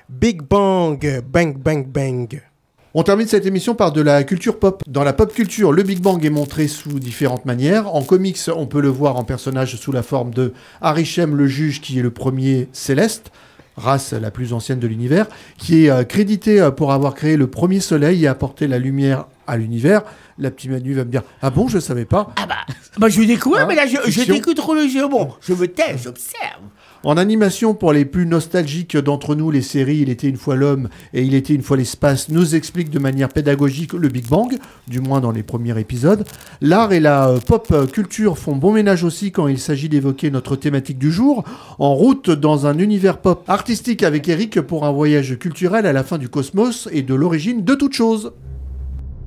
Big Bang, bang, bang, bang. On termine cette émission par de la culture pop. Dans la pop culture, le Big Bang est montré sous différentes manières. En comics, on peut le voir en personnage sous la forme de Arishem le juge, qui est le premier Céleste, race la plus ancienne de l'univers, qui est crédité pour avoir créé le premier soleil et apporté la lumière à l'univers. La petite Manu va me dire « Ah bon, je savais pas ?» Je découvre, mais là, je fiction. découvre trop le jeu. Bon, je me tais, j'observe. En animation, pour les plus nostalgiques d'entre nous, les séries Il était une fois l'homme et Il était une fois l'espace nous expliquent de manière pédagogique le Big Bang, du moins dans les premiers épisodes. L'art et la pop culture font bon ménage aussi quand il s'agit d'évoquer notre thématique du jour. En route dans un univers pop artistique avec Eric pour un voyage culturel à la fin du cosmos et de l'origine de toute chose.